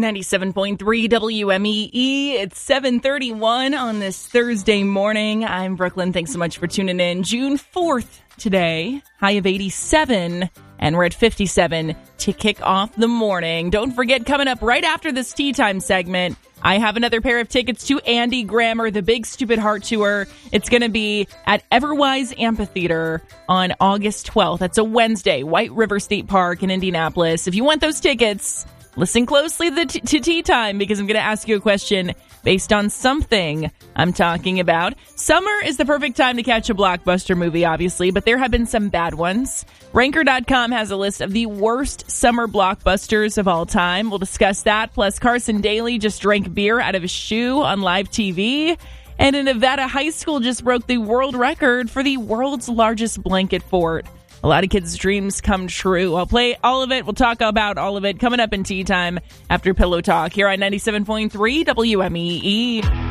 97.3 WMEE. It's 7:31 on this Thursday morning. I'm Brooklyn. Thanks so much for tuning in. June 4th today, high of 87, and we're at 57 to kick off the morning. Don't forget, coming up right after this Tea Time segment, I have another pair of tickets to Andy Grammer, the Big Stupid Heart Tour. It's going to be at Everwise Amphitheater on August 12th. That's a Wednesday, White River State Park in Indianapolis. If you want those tickets, listen closely to Tea Time, because I'm going to ask you a question based on something I'm talking about. Summer is the perfect time to catch a blockbuster movie, obviously, but there have been some bad ones. Ranker.com has a list of the worst summer blockbusters of all time. We'll discuss that. Plus, Carson Daly just drank beer out of his shoe on live TV. And a Nevada high school just broke the world record for the world's largest blanket fort. A lot of kids' dreams come true. I'll play all of it. We'll talk about all of it coming up in Tea Time after Pillow Talk here on 97.3 WMEE.